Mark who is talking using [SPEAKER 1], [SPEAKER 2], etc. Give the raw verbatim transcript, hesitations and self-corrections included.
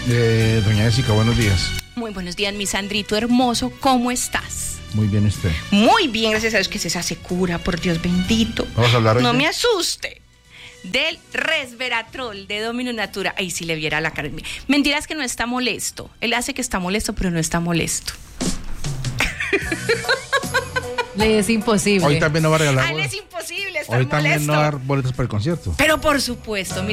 [SPEAKER 1] Eh, doña Jessica, buenos días.
[SPEAKER 2] Muy buenos días, mi Sandrito hermoso, ¿cómo estás?
[SPEAKER 1] Muy bien, usted.
[SPEAKER 2] Muy bien, gracias a Dios que se hace cura, por Dios bendito.
[SPEAKER 1] Vamos a hablar hoy
[SPEAKER 2] No
[SPEAKER 1] de...
[SPEAKER 2] me asuste. Del resveratrol de Domino Natura. Ay, si le viera la cara. Mentiras que no está molesto. Él hace que está molesto, pero no está molesto.
[SPEAKER 3] Le es imposible.
[SPEAKER 1] Hoy también no va a regalar
[SPEAKER 2] A él
[SPEAKER 1] boletos.
[SPEAKER 2] es imposible estar
[SPEAKER 1] Hoy también
[SPEAKER 2] molesto.
[SPEAKER 1] no va a dar boletos para el concierto.
[SPEAKER 2] Pero por supuesto,